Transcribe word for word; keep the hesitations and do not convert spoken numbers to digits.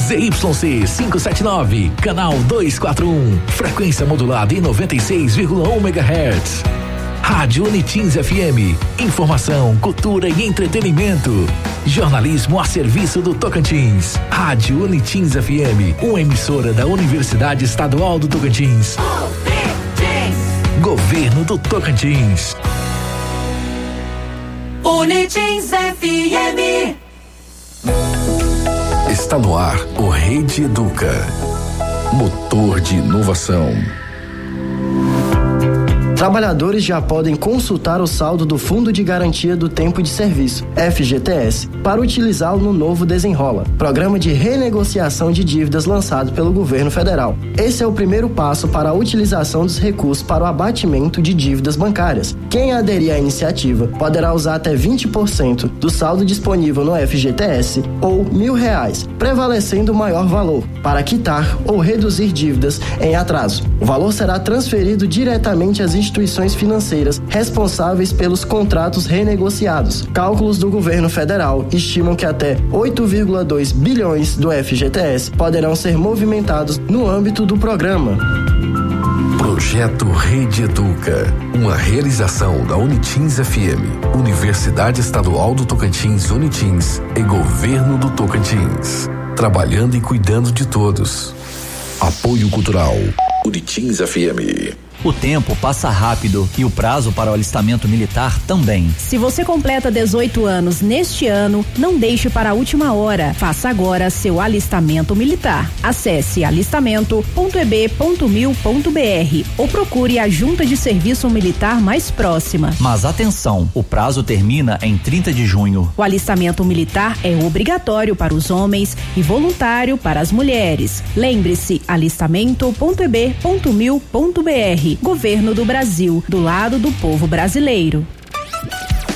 Z Y C quinhentos e setenta e nove, canal duzentos e quarenta e um, frequência modulada em noventa e seis vírgula um megahertz. Rádio Unitins F M, informação, cultura e entretenimento. Jornalismo a serviço do Tocantins. Rádio Unitins F M, uma emissora da Universidade Estadual do Tocantins. Governo do Tocantins. Unitins F M. Está no ar o Rede Educa. Motor de inovação. Trabalhadores já podem consultar o saldo do Fundo de Garantia do Tempo de Serviço, F G T S, para utilizá-lo no novo Desenrola, programa de renegociação de dívidas lançado pelo governo federal. Esse é o primeiro passo para a utilização dos recursos para o abatimento de dívidas bancárias. Quem aderir à iniciativa poderá usar até vinte por cento do saldo disponível no F G T S ou mil reais, prevalecendo o maior valor, para quitar ou reduzir dívidas em atraso. O valor será transferido diretamente às instituições financeiras responsáveis pelos contratos renegociados. Cálculos do governo federal estimam que até oito vírgula dois bilhões do F G T S poderão ser movimentados no âmbito do programa. Projeto Rede Educa, uma realização da Unitins F M, Universidade Estadual do Tocantins Unitins e Governo do Tocantins. Trabalhando e cuidando de todos. Apoio Cultural, Unitins F M. O tempo passa rápido e o prazo para o alistamento militar também. Se você completa dezoito anos neste ano, não deixe para a última hora. Faça agora seu alistamento militar. Acesse alistamento ponto e b ponto mil ponto b r ou procure a junta de serviço militar mais próxima. Mas atenção, o prazo termina em trinta de junho. O alistamento militar é obrigatório para os homens e voluntário para as mulheres. Lembre-se, alistamento ponto e b ponto mil ponto b r. Governo do Brasil, do lado do povo brasileiro.